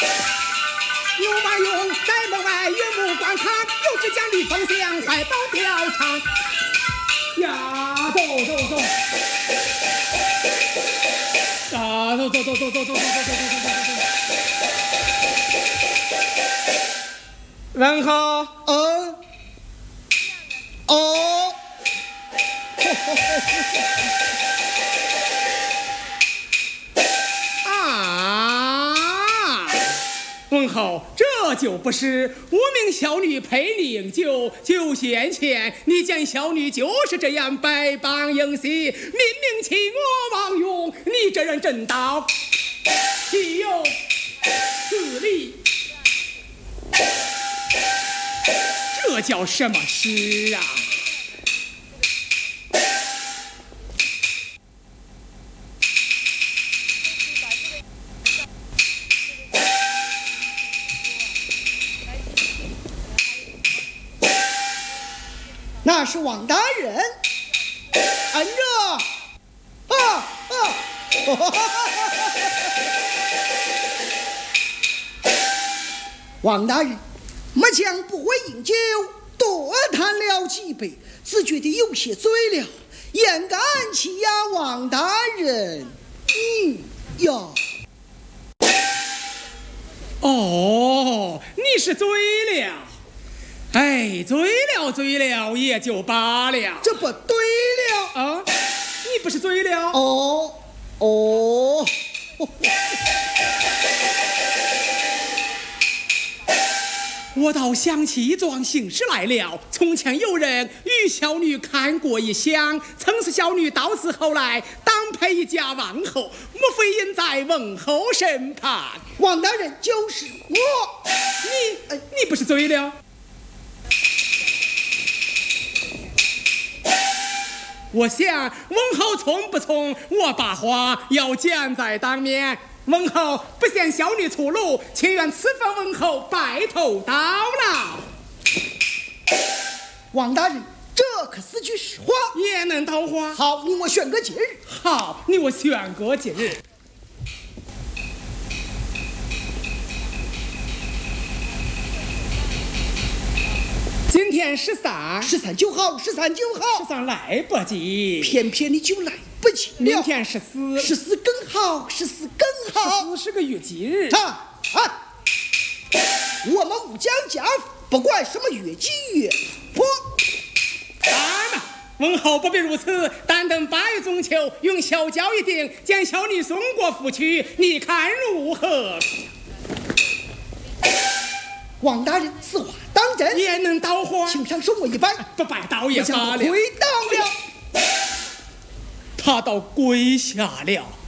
牛马俑在门外远目观看，有只将绿风向怀抱飘长。呀，走走走！啊，走走走走走走走走走走走走！问好，问候，这就不是无名小女陪你饮酒，酒先前，你见小女就是这样百般应喜，明明欺我王勇，你这人真道岂有此理？这叫什么诗啊？ 那是王大人，按着王大人，末将不会饮酒，多谈了几杯，只觉得有些醉了，焉敢欺压王大人？ 哦，你是醉了。哎，醉了也就罢了， 这不对了啊！你不是醉了？我倒想起一桩幸事来了。从前有人与小女看过一厢，曾是小女到死后来当配一家王后，莫非应在王后身旁？ 王大人就是我， 你不是醉了？我想王后从不从，我把话要讲在当面。王后不嫌小女粗鲁，情愿此番王后白头到老。 王大人，这可是句实话， 也能套话。 好，你我选个节日。 好，你我选个节日。今天13 就好 ，13来不及， 偏偏你就来不及了。 明天14 更好 ，14是个月吉日。 我们武将家不管什么月季月破。 当然，王后不必如此，但等8月中秋，用小轿一定，将小女送过府去，你看如何？ 王大人，此话当真？ 也能倒话， 请上送我一拜。 不拜倒也罢了。 跪倒了， 他倒跪下了。